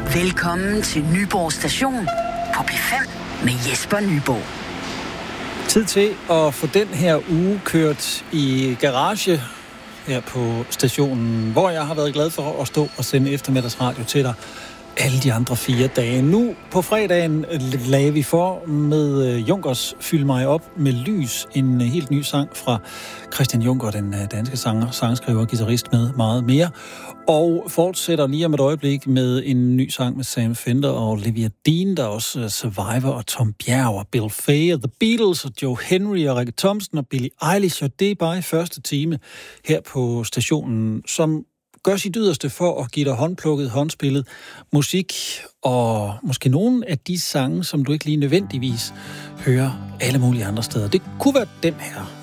Velkommen til Nyborg Station på P5 med Jesper Nyborg. Tid til at få den her uge kørt i garage her på stationen, hvor jeg har været glad for at stå og sende eftermiddagsradio til dig alle de andre 4 dage. Nu på fredagen lagde vi for med Junkers Fyld mig op med lys, en helt ny sang fra Christian Junker, den danske sanger, sangskriver, guitarist med meget mere. Og fortsætter lige om et øjeblik med en ny sang med Sam Fender og Olivia Dean, der også Survivor og Tom Bjerg og Bill Fay og The Beatles og Joe Henry og Rikke Thomsen og Billie Eilish. Og det er bare i første time her på stationen, som gør sit yderste for at give dig håndplukket, håndspillet musik, og måske nogle af de sange, som du ikke lige nødvendigvis hører alle mulige andre steder. Det kunne være den her.